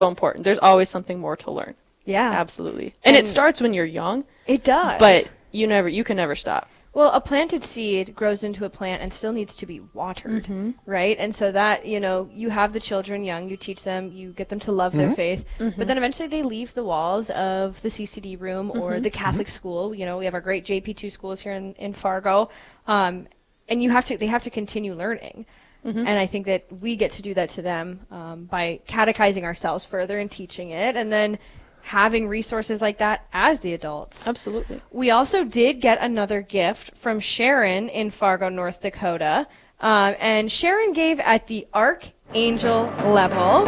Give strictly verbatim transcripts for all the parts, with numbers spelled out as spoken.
so important. There's always something more to learn. Yeah. Absolutely. And, and it starts when you're young. It does. But you never, you can never stop. Well, a planted seed grows into a plant and still needs to be watered, mm-hmm. right? And so that, you know, you have the children young, you teach them, you get them to love mm-hmm. their faith, mm-hmm. but then eventually they leave the walls of the C C D room or mm-hmm. the Catholic mm-hmm. school. You know, we have our great J P two schools here in, in Fargo. Um, and you have to, they have to continue learning. Mm-hmm. And I think that we get to do that to them um, by catechizing ourselves further and teaching it, and then having resources like that as the adults. Absolutely. We also did get another gift from Sharon in Fargo, North Dakota. Um, and Sharon gave at the Archangel level.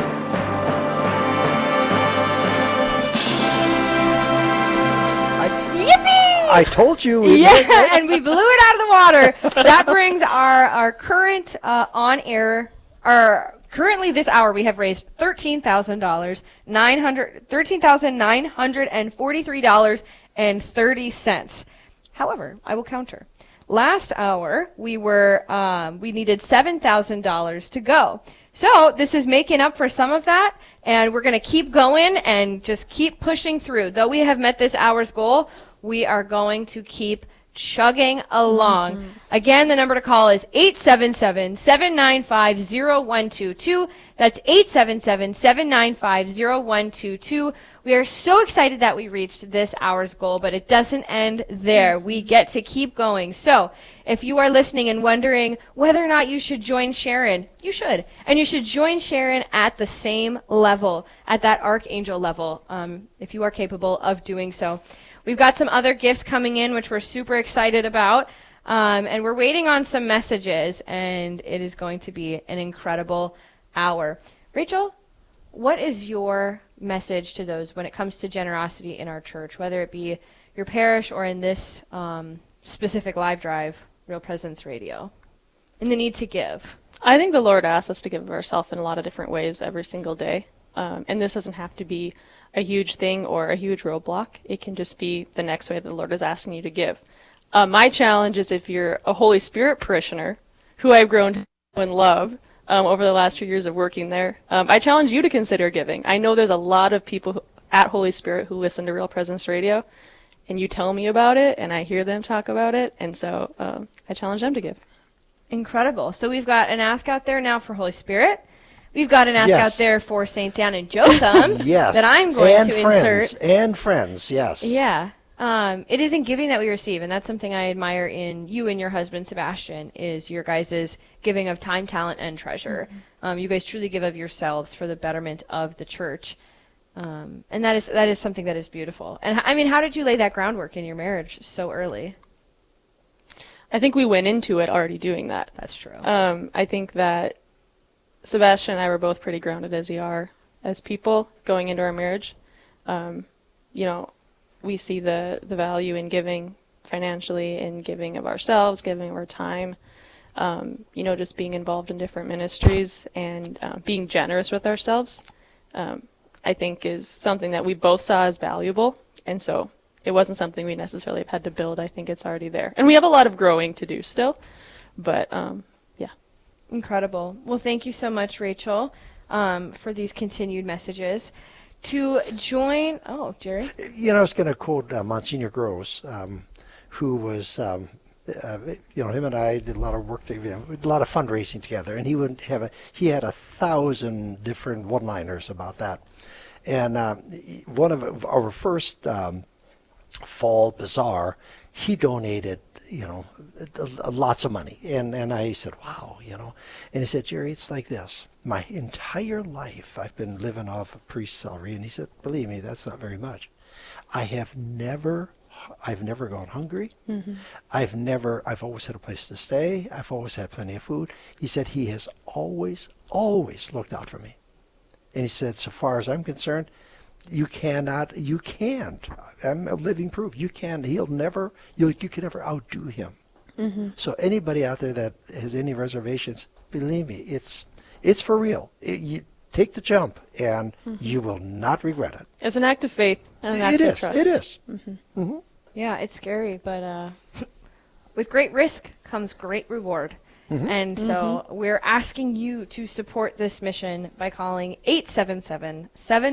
I, Yippee! I told you. We yeah, and we blew it out of the water. That brings our, our current uh, on-air, our currently this hour we have raised thirteen thousand dollars, nine hundred thirteen thousand nine hundred and forty-three dollars and thirty cents. However, I will counter. Last hour we were um, we needed seven thousand dollars to go. So this is making up for some of that, and we're going to keep going and just keep pushing through. Though we have met this hour's goal, we are going to keep chugging along. Mm-hmm. Again, the number to call is eight seven seven, seven nine five, zero one two two. That's eight seven seven, seven nine five, zero one two two. We are so excited that we reached this hour's goal, but it doesn't end there. We get to keep going. So if you are listening and wondering whether or not you should join Sharon, you should. And you should join Sharon at the same level, at that Archangel level, um, if you are capable of doing so. We've got some other gifts coming in, which we're super excited about, um, and we're waiting on some messages, and it is going to be an incredible hour. Rachel, what is your message to those when it comes to generosity in our church, whether it be your parish or in this um, specific live drive, Real Presence Radio, and the need to give? I think the Lord asks us to give of ourselves in a lot of different ways every single day, um, and this doesn't have to be a huge thing or a huge roadblock. It can just be the next way the Lord is asking you to give. Uh, my challenge is if you're a Holy Spirit parishioner, who I've grown to know and love um, over the last few years of working there, um, I challenge you to consider giving. I know there's a lot of people who, at Holy Spirit who listen to Real Presence Radio, and you tell me about it, and I hear them talk about it, and so um, I challenge them to give. Incredible. So we've got an ask out there now for Holy Spirit. We've got an ask yes. out there for Saints Anne and Jotham yes. that I'm going and to friends. insert. And friends, yes. Yeah. Um, it is in giving that we receive, and that's something I admire in you and your husband, Sebastian, is your guys' giving of time, talent, and treasure. Mm-hmm. Um, you guys truly give of yourselves for the betterment of the church. Um, and that is that is something that is beautiful. And, I mean, how did you lay that groundwork in your marriage so early? I think we went into it already doing that. That's true. Um, I think that Sebastian and I were both pretty grounded as we are as people going into our marriage. Um, you know, we see the, the value in giving financially, in giving of ourselves, giving of our time, um, you know, just being involved in different ministries and uh, being generous with ourselves, um, I think is something that we both saw as valuable. And so it wasn't something we necessarily have had to build. I think it's already there. And we have a lot of growing to do still, but um, yeah. Incredible. Well, thank you so much, Rachel, um, for these continued messages. To join, oh, Jerry? You know, I was going to quote uh, Monsignor Gross, um, who was, um, uh, you know, him and I did a lot of work together, we did a lot of fundraising together, and he would have a, he had a thousand different one-liners about that. And uh, one of our first um, fall bazaar, he donated, you know, lots of money. And, and I said, wow, you know. And he said, Jerry, it's like this. My entire life I've been living off of priest salary. And he said, believe me, that's not very much. I have never, I've never gone hungry. Mm-hmm. I've never, I've always had a place to stay. I've always had plenty of food. He said he has always, always looked out for me. And he said, so far as I'm concerned, you cannot, you can't. I'm a living proof. You can, he'll never, you you can never outdo him. Mm-hmm. So anybody out there that has any reservations, believe me, it's it's for real. It, you take the jump, and mm-hmm. you will not regret it. It's an act of faith and an act it of is, trust. It is. Mm-hmm. Mm-hmm. Yeah, it's scary, but uh, with great risk comes great reward. And so we're asking you to support this mission by calling eight seven seven, seven